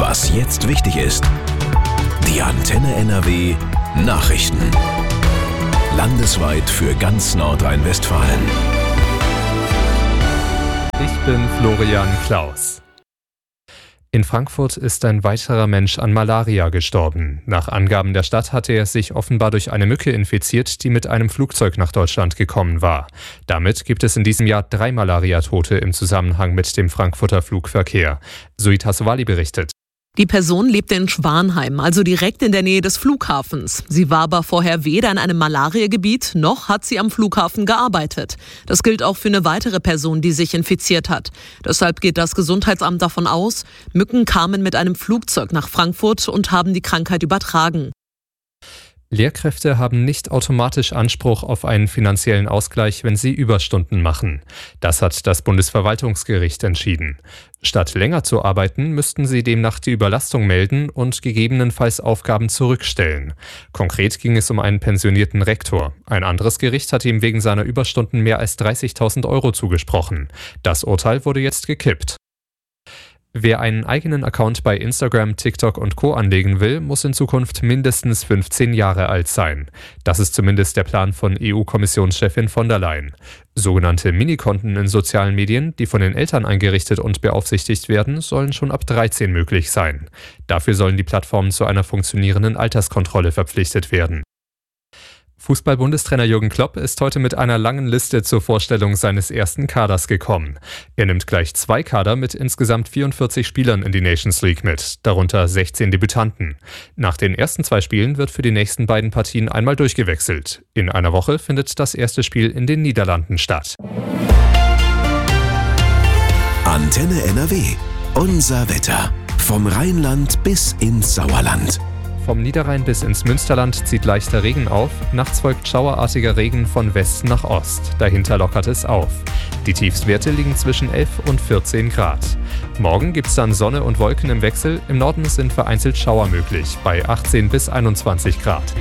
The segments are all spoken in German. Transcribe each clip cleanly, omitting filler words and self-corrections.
Was jetzt wichtig ist. Die Antenne NRW Nachrichten. Landesweit für ganz Nordrhein-Westfalen. Ich bin Florian Klaus. In Frankfurt ist ein weiterer Mensch an Malaria gestorben. Nach Angaben der Stadt hatte er sich offenbar durch eine Mücke infiziert, die mit einem Flugzeug nach Deutschland gekommen war. Damit gibt es in diesem Jahr 3 Malariatote im Zusammenhang mit dem Frankfurter Flugverkehr. Suit Hasovali berichtet. Die Person lebte in Schwanheim, also direkt in der Nähe des Flughafens. Sie war aber vorher weder in einem Malariagebiet, noch hat sie am Flughafen gearbeitet. Das gilt auch für eine weitere Person, die sich infiziert hat. Deshalb geht das Gesundheitsamt davon aus, Mücken kamen mit einem Flugzeug nach Frankfurt und haben die Krankheit übertragen. Lehrkräfte haben nicht automatisch Anspruch auf einen finanziellen Ausgleich, wenn sie Überstunden machen. Das hat das Bundesverwaltungsgericht entschieden. Statt länger zu arbeiten, müssten sie demnach die Überlastung melden und gegebenenfalls Aufgaben zurückstellen. Konkret ging es um einen pensionierten Rektor. Ein anderes Gericht hat ihm wegen seiner Überstunden mehr als 30.000 € zugesprochen. Das Urteil wurde jetzt gekippt. Wer einen eigenen Account bei Instagram, TikTok und Co. anlegen will, muss in Zukunft mindestens 15 Jahre alt sein. Das ist zumindest der Plan von EU-Kommissionschefin von der Leyen. Sogenannte Minikonten in sozialen Medien, die von den Eltern eingerichtet und beaufsichtigt werden, sollen schon ab 13 möglich sein. Dafür sollen die Plattformen zu einer funktionierenden Alterskontrolle verpflichtet werden. Fußball-Bundestrainer Jürgen Klopp ist heute mit einer langen Liste zur Vorstellung seines ersten Kaders gekommen. Er nimmt gleich 2 Kader mit insgesamt 44 Spielern in die Nations League mit, darunter 16 Debütanten. Nach den ersten 2 Spielen wird für die nächsten beiden Partien einmal durchgewechselt. In einer Woche findet das erste Spiel in den Niederlanden statt. Antenne NRW. Unser Wetter. Vom Rheinland bis ins Sauerland. Vom Niederrhein bis ins Münsterland zieht leichter Regen auf, nachts folgt schauerartiger Regen von West nach Ost, dahinter lockert es auf. Die Tiefstwerte liegen zwischen 11 und 14 Grad. Morgen gibt's dann Sonne und Wolken im Wechsel, im Norden sind vereinzelt Schauer möglich, bei 18 bis 21 Grad.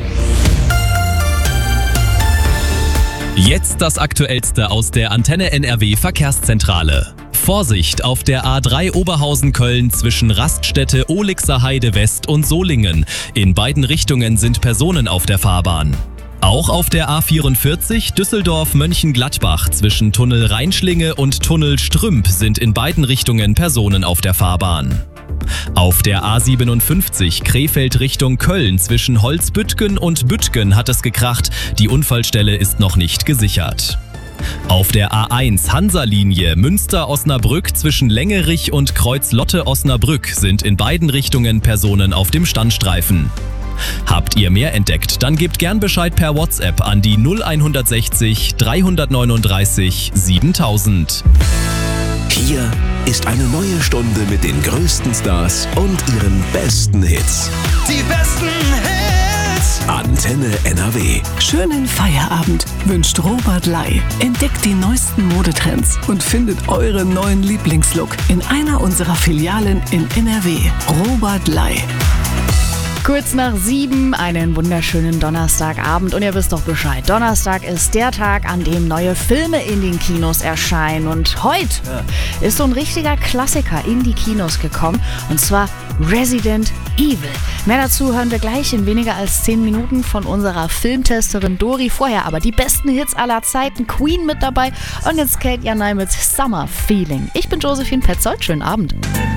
Jetzt das Aktuellste aus der Antenne NRW Verkehrszentrale. Vorsicht auf der A3 Oberhausen-Köln zwischen Raststätte Ohlixer Heide West und Solingen. In beiden Richtungen sind Personen auf der Fahrbahn. Auch auf der A44 Düsseldorf-Mönchengladbach zwischen Tunnel Rheinschlinge und Tunnel Strümp sind in beiden Richtungen Personen auf der Fahrbahn. Auf der A57 Krefeld Richtung Köln zwischen Holzbüttgen und Büttgen hat es gekracht. Die Unfallstelle ist noch nicht gesichert. Auf der A1 Hansa-Linie Münster-Osnabrück zwischen Längerich und Kreuz-Lotte-Osnabrück sind in beiden Richtungen Personen auf dem Standstreifen. Habt ihr mehr entdeckt, dann gebt gern Bescheid per WhatsApp an die 0160 339 7000. Hier ist eine neue Stunde mit den größten Stars und ihren besten Hits. Die besten Hits! Antenne NRW. Schönen Feierabend wünscht Robert Ley. Entdeckt die neuesten Modetrends und findet euren neuen Lieblingslook in einer unserer Filialen in NRW. Robert Ley. Kurz nach 7, einen wunderschönen Donnerstagabend und ihr wisst doch Bescheid. Donnerstag ist der Tag, an dem neue Filme in den Kinos erscheinen und heute ist so ein richtiger Klassiker in die Kinos gekommen und zwar Resident Evil. Mehr dazu hören wir gleich in weniger als 10 Minuten von unserer Filmtesterin Dori. Vorher aber die besten Hits aller Zeiten, Queen mit dabei und jetzt Kate Janai mit Summer Feeling. Ich bin Josephine Petzold, schönen Abend.